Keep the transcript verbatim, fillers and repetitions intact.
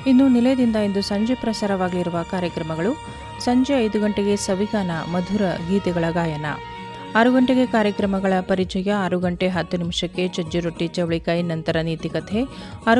ಇನ್ನು ನಿಲಯದಿಂದ ಇಂದು ಸಂಜೆ ಪ್ರಸಾರವಾಗಲಿರುವ ಕಾರ್ಯಕ್ರಮಗಳು: ಸಂಜೆ ಐದು ಗಂಟೆಗೆ ಸವಿಗಾನ ಮಧುರ ಗೀತೆಗಳ ಗಾಯನ, ಆರು ಗಂಟೆಗೆ ಕಾರ್ಯಕ್ರಮಗಳ ಪರಿಚಯ, ಆರು ಗಂಟೆ ಹತ್ತು ನಿಮಿಷಕ್ಕೆ ಚಜ್ಜಿ ರೊಟ್ಟಿ ಚವಳಿಕಾಯಿ, ನಂತರ ನೀತಿಕಥೆ, ಆರು